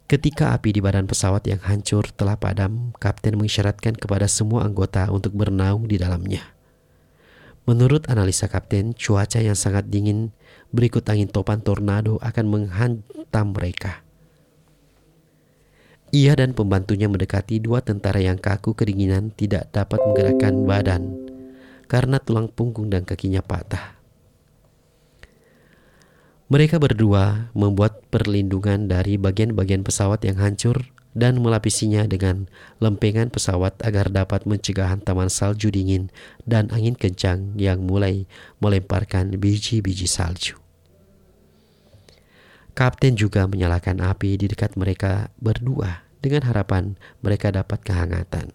Ketika api di badan pesawat yang hancur telah padam, kapten mengisyaratkan kepada semua anggota untuk bernaung di dalamnya. Menurut analisa kapten, cuaca yang sangat dingin berikut angin topan tornado akan menghantam mereka. Ia dan pembantunya mendekati dua tentara yang kaku kedinginan, tidak dapat menggerakkan badan karena tulang punggung dan kakinya patah. Mereka berdua membuat perlindungan dari bagian-bagian pesawat yang hancur dan melapisinya dengan lempengan pesawat agar dapat mencegah hantaman salju dingin dan angin kencang yang mulai melemparkan biji-biji salju. Kapten juga menyalakan api di dekat mereka berdua dengan harapan mereka dapat kehangatan.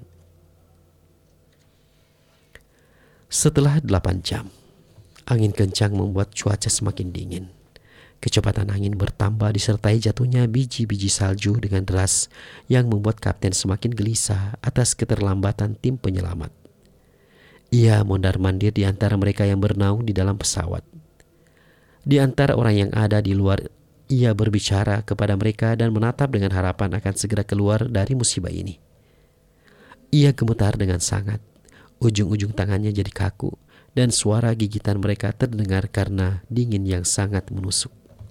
Setelah 8 jam, angin kencang membuat cuaca semakin dingin. Kecepatan angin bertambah disertai jatuhnya biji-biji salju dengan deras yang membuat kapten semakin gelisah atas keterlambatan tim penyelamat. Ia mondar-mandir di antara mereka yang bernaung di dalam pesawat. Di antara orang yang ada di luar, ia berbicara kepada mereka dan menatap dengan harapan akan segera keluar dari musibah ini. Ia gemetar dengan sangat. Ujung-ujung tangannya jadi kaku dan suara gigitan mereka terdengar karena dingin yang sangat menusuk.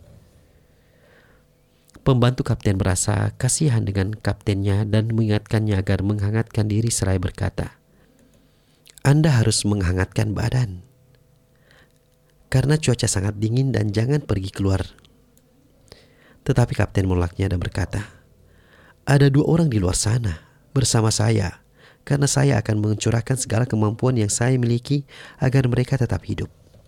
Pembantu kapten merasa kasihan dengan kaptennya dan mengingatkannya agar menghangatkan diri seraya berkata, "Anda harus menghangatkan badan karena cuaca sangat dingin dan jangan pergi keluar." Tetapi kapten menolaknya dan berkata, "Ada 2 orang di luar sana bersama saya karena saya akan mencurahkan segala kemampuan yang saya miliki agar mereka tetap hidup."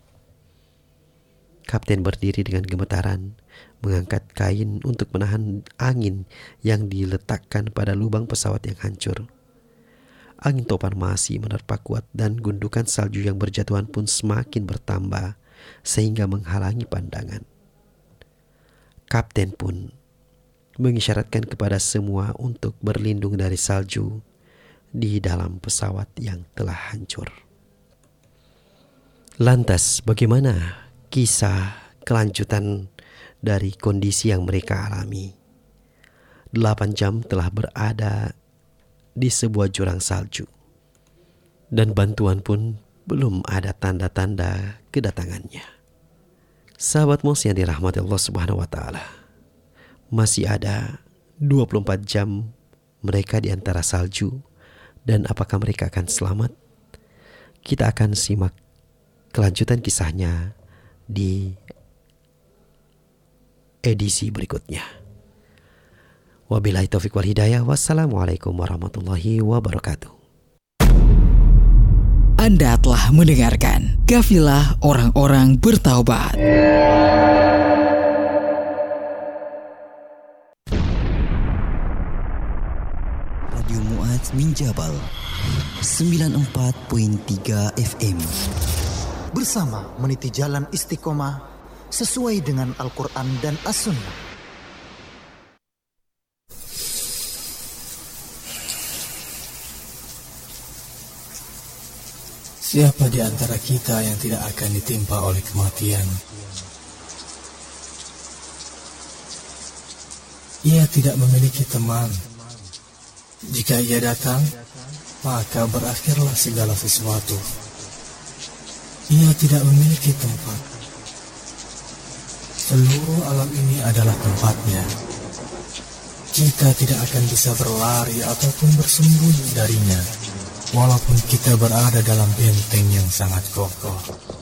Kapten berdiri dengan gemetaran, mengangkat kain untuk menahan angin yang diletakkan pada lubang pesawat yang hancur. Angin topan masih menerpa kuat dan gundukan salju yang berjatuhan pun semakin bertambah sehingga menghalangi pandangan. Kapten pun mengisyaratkan kepada semua untuk berlindung dari salju di dalam pesawat yang telah hancur. Lantas bagaimana kisah kelanjutan dari kondisi yang mereka alami? 8 jam telah berada di sebuah jurang salju dan bantuan pun belum ada tanda-tanda kedatangannya. Sahabat MOS yang dirahmati Allah Subhanahu wa taala, masih ada 24 jam mereka di antara salju, dan apakah mereka akan selamat? Kita akan simak kelanjutan kisahnya di edisi berikutnya. Wabillahi taufiq wal hidayah. Wassalamualaikum warahmatullahi wabarakatuh. Anda telah mendengarkan Kafilah Orang-orang Bertaubat. Radio Mu'adz min Jabal 94.3 FM. Bersama meniti jalan istiqomah sesuai dengan Al-Quran dan As-Sunnah. Siapa di antara kita yang tidak akan ditimpa oleh kematian? Ia tidak memiliki teman. Jika ia datang, maka berakhirlah segala sesuatu. Ia tidak memiliki tempat. Seluruh alam ini adalah tempatnya. Kita tidak akan bisa berlari ataupun bersembunyi darinya, walaupun kita berada dalam benteng yang sangat kokoh.